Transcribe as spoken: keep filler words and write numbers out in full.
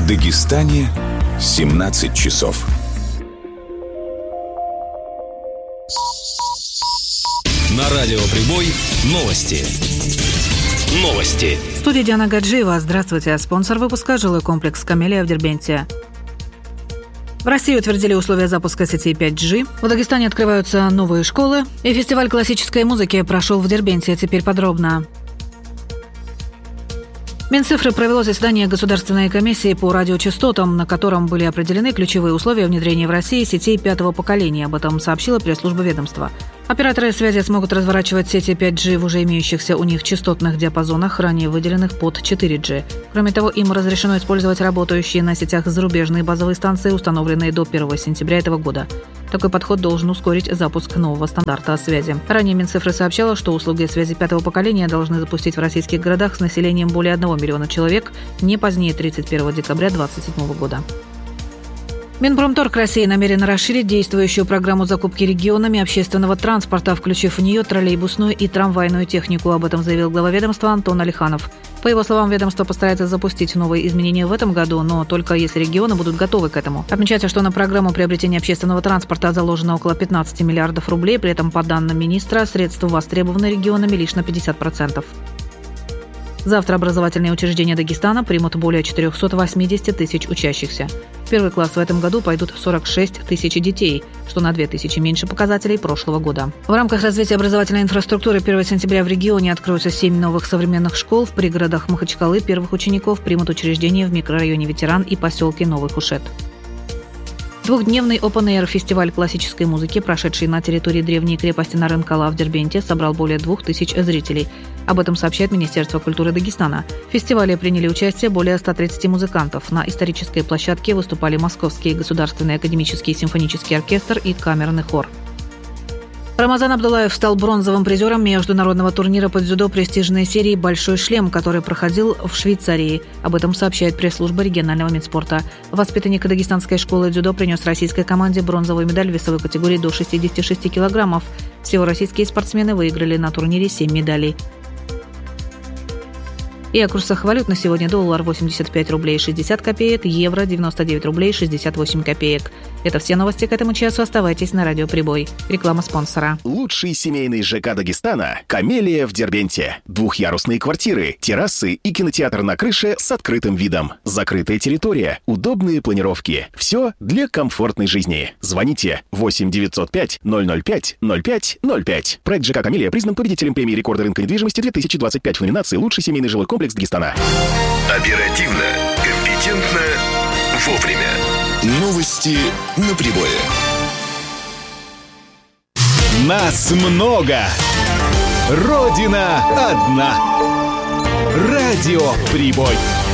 Дагестане семнадцать часов. На радио Прибой новости. Новости. В студии Диана Гаджиева. Здравствуйте. Спонсор выпуска — жилой комплекс «Камелия» в Дербенте. В России утвердили условия запуска сети пять джи. В Дагестане открываются новые школы. И фестиваль классической музыки прошел в Дербенте. Теперь подробно. Минцифры провело заседание Государственной комиссии по радиочастотам, на котором были определены ключевые условия внедрения в России сетей пятого поколения. Об этом сообщила пресс-служба ведомства. Операторы связи смогут разворачивать сети пять джи в уже имеющихся у них частотных диапазонах, ранее выделенных под четыре джи. Кроме того, им разрешено использовать работающие на сетях зарубежные базовые станции, установленные до первого сентября этого года. Такой подход должен ускорить запуск нового стандарта связи. Ранее Минцифры сообщала, что услуги связи пятого поколения должны запустить в российских городах с населением более одного миллиона человек не позднее тридцать первого декабря две тысячи двадцать седьмого года. Минпромторг России намерен расширить действующую программу закупки регионами общественного транспорта, включив в нее троллейбусную и трамвайную технику. Об этом заявил глава ведомства Антон Алиханов. По его словам, ведомство постарается запустить новые изменения в этом году, но только если регионы будут готовы к этому. Отмечается, что на программу приобретения общественного транспорта заложено около пятнадцать миллиардов рублей, при этом, по данным министра, средства востребованы регионами лишь на пятьдесят процентов. Завтра образовательные учреждения Дагестана примут более четыреста восемьдесят тысяч учащихся. В первый класс в этом году пойдут сорок шесть тысяч детей, что на две тысячи меньше показателей прошлого года. В рамках развития образовательной инфраструктуры первого сентября в регионе откроются семь новых современных школ. В пригородах Махачкалы первых учеников примут учреждения в микрорайоне Ветеран и поселке Новый Кушет. Двухдневный Open Air фестиваль классической музыки, прошедший на территории древней крепости Нарынкала в Дербенте, собрал более двух тысяч зрителей. Об этом сообщает Министерство культуры Дагестана. В фестивале приняли участие более ста тридцати музыкантов. На исторической площадке выступали Московский государственный академический симфонический оркестр и камерный хор. Рамазан Абдулаев стал бронзовым призером международного турнира по дзюдо престижной серии «Большой шлем», который проходил в Швейцарии. Об этом сообщает пресс-служба регионального Минспорта. Воспитанник дагестанской школы дзюдо принес российской команде бронзовую медаль в весовой категории до шестидесяти шести килограммов. Всего российские спортсмены выиграли на турнире семь медалей. И о курсах валют на сегодня: доллар восемьдесят пять рублей шестьдесят копеек, евро девяносто девять рублей шестьдесят восемь копеек. Это все новости к этому часу. Оставайтесь на радио Прибой. Реклама спонсора. Лучший семейный ЖК Дагестана – «Камелия» в Дербенте. Двухъярусные квартиры, террасы и кинотеатр на крыше с открытым видом. Закрытая территория, удобные планировки. Все для комфортной жизни. Звоните восемь девятьсот пять ноль ноль пять ноль пять ноль пять. Проект ЖК «Камелия» признан победителем премии рекорда рынка недвижимости две тысячи двадцать пять в номинации «Лучший семейный жилой комплекс Дагестана». Оперативно, компетентно, вовремя. Новости на Прибое. Нас много. Родина одна. Радио Прибой.